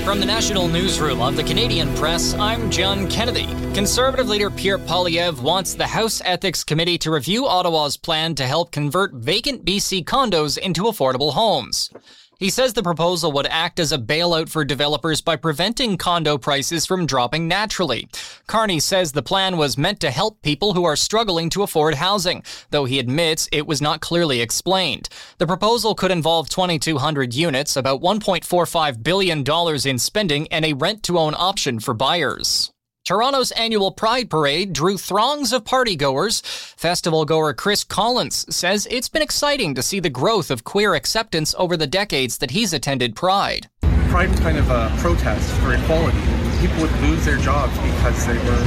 From the National Newsroom of the Canadian Press, I'm John Kennedy. Conservative leader Pierre Poilievre wants the House Ethics Committee to review Ottawa's plan to help convert vacant BC condos into affordable homes. He says the proposal would act as a bailout for developers by preventing condo prices from dropping naturally. Carney says the plan was meant to help people who are struggling to afford housing, though he admits it was not clearly explained. The proposal could involve 2,200 units, about $1.45 billion in spending, and a rent-to-own option for buyers. Toronto's annual Pride Parade drew throngs of partygoers. Festival-goer Chris Collins says it's been exciting to see the growth of queer acceptance over the decades that he's attended Pride. Pride was kind of a protest for equality. People would lose their jobs because they were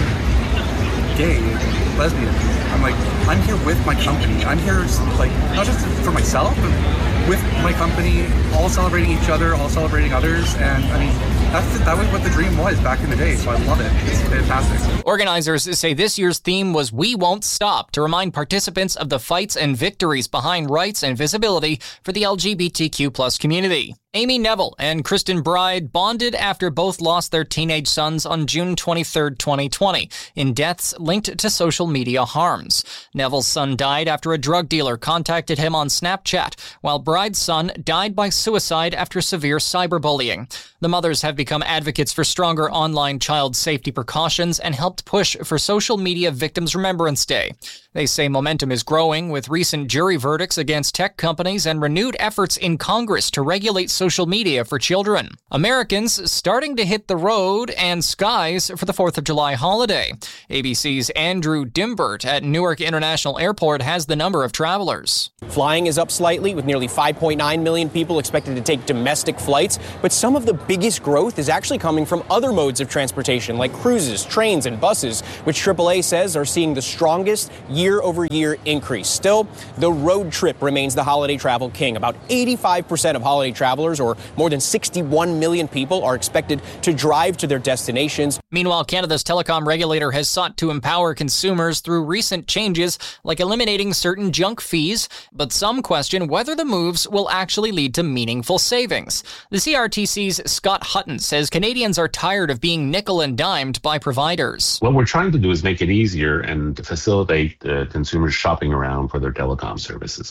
gay and lesbian. I'm here with my company. I'm here, not just for myself, but with my company, all celebrating each other, all celebrating others. And that was what the dream was back in the day, so I love it. It's fantastic. Organizers say this year's theme was We Won't Stop, to remind participants of the fights and victories behind rights and visibility for the LGBTQ+ community. Amy Neville and Kristen Bride bonded after both lost their teenage sons on June 23, 2020, in deaths linked to social media harms. Neville's son died after a drug dealer contacted him on Snapchat, while Bride's son died by suicide after severe cyberbullying. The mothers have become advocates for stronger online child safety precautions and helped push for Social Media Victims Remembrance Day. They say momentum is growing with recent jury verdicts against tech companies and renewed efforts in Congress to regulate social media for children. Americans starting to hit the road and skies for the 4th of July holiday. ABC's Andrew Dimbert at Newark International Airport has the number of travelers. Flying is up slightly, with nearly 5.9 million people expected to take domestic flights, but some of the biggest growth is actually coming from other modes of transportation like cruises, trains, and buses, which AAA says are seeing the strongest year-over-year increase. Still, the road trip remains the holiday travel king. About 85% of holiday travelers, or more than 61 million people, are expected to drive to their destinations. Meanwhile, Canada's telecom regulator has sought to empower consumers through recent changes like eliminating certain junk fees, but some question whether the moves will actually lead to meaningful savings. The CRTC's Scott Hutton says Canadians are tired of being nickel and dimed by providers. What we're trying to do is make it easier and facilitate consumers shopping around for their telecom services.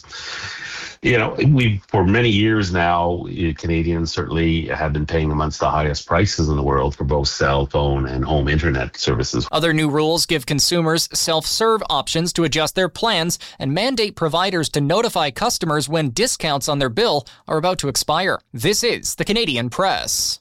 For many years now, Canadians certainly have been paying amongst the highest prices in the world for both cell phone and home internet services. Other new rules give consumers self-serve options to adjust their plans and mandate providers to notify customers when discounts on their bill are about to expire. This is the Canadian Press.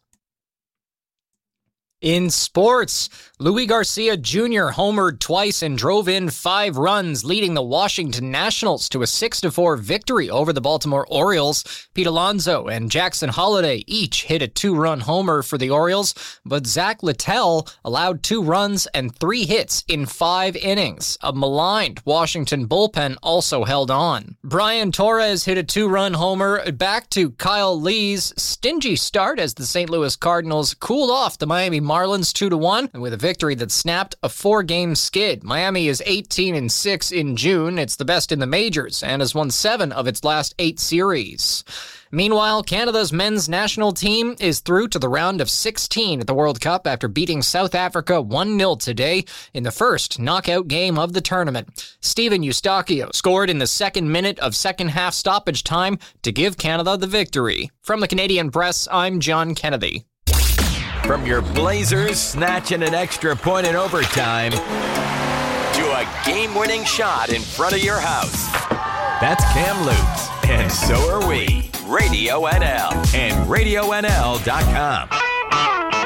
In sports, Louis Garcia Jr. homered twice and drove in 5 runs, leading the Washington Nationals to a 6-4 victory over the Baltimore Orioles. Pete Alonso and Jackson Holliday each hit a 2-run homer for the Orioles, but Zach Littell allowed 2 runs and 3 hits in 5 innings. A maligned Washington bullpen also held on. Brian Torres hit a 2-run homer back to Kyle Lee's stingy start as the St. Louis Cardinals cooled off the Miami Marlins 2-1, and with a victory that snapped a 4-game skid. Miami is 18-6 in June. It's the best in the majors and has won 7 of its last 8 series. Meanwhile, Canada's men's national team is through to the round of 16 at the World Cup after beating South Africa 1-0 today in the first knockout game of the tournament. Steven Eustachio scored in the 2nd minute of second-half stoppage time to give Canada the victory. From the Canadian Press, I'm John Kennedy. From your Blazers snatching an extra point in overtime to a game-winning shot in front of your house. That's Cam Lutz, and so are we. Radio NL and RadioNL.com.